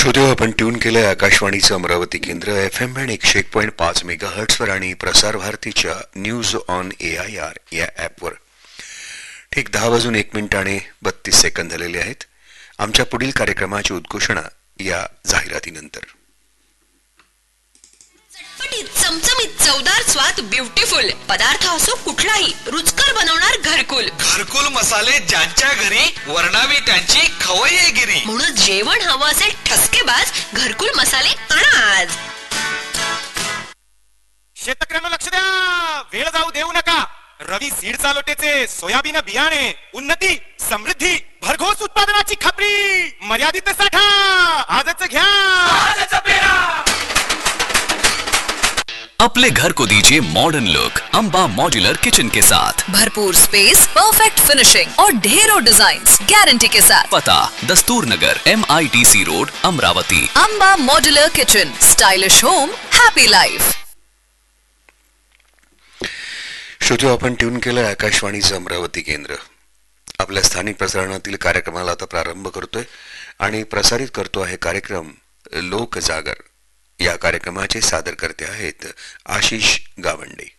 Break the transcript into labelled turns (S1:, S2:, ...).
S1: श्रोते हो, आपण ट्यून केलंय आकाशवाणीचं अमरावती केंद्र FM बँड 101.5 मेगाहर्ट्झवर आणि प्रसार भारतीच्या न्यूज ऑन AIR या ॲपवर. ठीक 10:01 आणि 32 सेकंद झालेले आहेत. आमच्या पुढील कार्यक्रमाची उद्घोषणा या जाहिरातीनंतर.
S2: चमचमीत चवदार स्वाद ब्युटिफुल पदार्थ असो कुठलाही रुचकर बनवणार घरकुल
S3: मसाले ज्यांच्या घरी वर्णावी त्यांची खवय्येगिरी.
S2: म्हणून जेवण हवं असेल ठसकेबाज घरकुल मसाले आणा आज.
S4: शेतकऱ्यांना लक्ष द्या, वेळ जाऊ देऊ नका. रवी सीड चालोटेचे सोयाबीन बियाणे, उन्नती समृद्धी भरघोस उत्पादनाची खात्री, मर्यादित साठा आजच घ्या.
S5: अपने घर को दीजिए modern look Amba modular kitchen के साथ.
S2: भरपूर स्पेस, परफेक्ट फिनिशिंग और ढेरों डिजाइन्स गारंटी के साथ.
S5: पता दस्तूर नगर MITC road Amravati.
S2: Amba modular kitchen, stylish home, happy life.
S1: श्रोते, आपण ट्यून केलं आकाशवाणीचं अमरावती केंद्र. आपल्या स्थानिक प्रसारणातील कार्यक्रमाला आता प्रारंभ करतोय आणि प्रसारित करतो आहे कार्यक्रम लोक जागर. या कार्यक्रमाचे सादरकर्ते आहेत आशिष गावंडे.